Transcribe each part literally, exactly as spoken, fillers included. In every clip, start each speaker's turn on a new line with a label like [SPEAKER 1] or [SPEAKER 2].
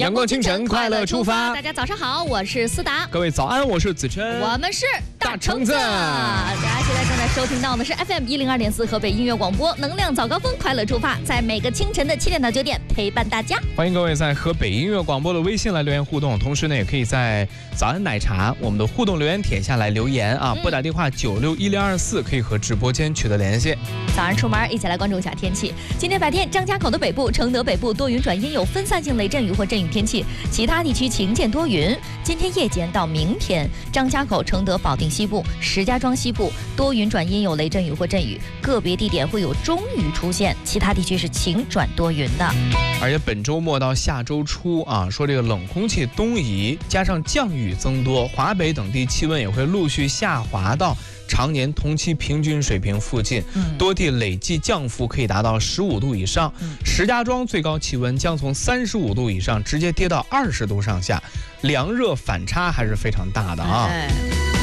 [SPEAKER 1] 阳光清晨，快乐出发。
[SPEAKER 2] 大家早上好，我是思达。
[SPEAKER 1] 各位早安，我是子琛。
[SPEAKER 2] 我们是大橙子。大家现在正在收听到我们是 F M 一零二点四河北音乐广播，能量早高峰，快乐出发，在每个清晨的七点到九点陪伴大家。
[SPEAKER 1] 欢迎各位在河北音乐广播的微信来留言互动，同时呢，也可以在早安奶茶我们的互动留言帖下来留言啊，拨打电话九六一零二四可以和直播间取得联系。
[SPEAKER 2] 早上出门一起来关注一下天气。今天白天，张家口的北部、承德北部多云转阴，有分散性雷阵雨或阵雨天气，其他地区晴间多云。今天夜间到明天，张家口、承德、保定西部、石家庄西部多云转阴，有雷阵雨或阵雨，个别地点会有中雨出现，其他地区是晴转多云的。
[SPEAKER 1] 而且本周末到下周初啊，说这个冷空气东移，加上降雨增多，华北等地气温也会陆续下滑到常年同期平均水平附近，
[SPEAKER 2] 嗯、
[SPEAKER 1] 多地累计降幅可以达到十五度以上。
[SPEAKER 2] 嗯、
[SPEAKER 1] 石家庄最高气温将从三十五度以上直接跌到二十度上下，凉热反差还是非常大的啊。
[SPEAKER 2] 哎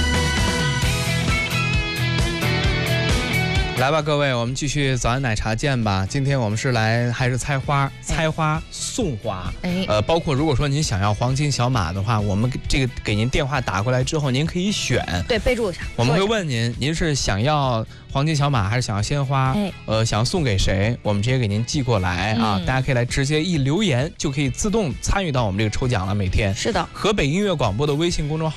[SPEAKER 1] 来吧，各位，我们继续早安奶茶见吧。今天我们是来还是猜花、猜花送花。
[SPEAKER 2] 哎，
[SPEAKER 1] 呃，包括如果说您想要黄金小马的话，我们这个给您电话打过来之后，您可以选。
[SPEAKER 2] 对，备注一下。
[SPEAKER 1] 我们会问您，您是想要黄金小马还是想要鲜花？
[SPEAKER 2] 哎，
[SPEAKER 1] 呃，想要送给谁？我们直接给您寄过来啊。
[SPEAKER 2] 嗯、
[SPEAKER 1] 大家可以来直接一留言，就可以自动参与到我们这个抽奖了。每天
[SPEAKER 2] 是的，
[SPEAKER 1] 河北音乐广播的微信公众号。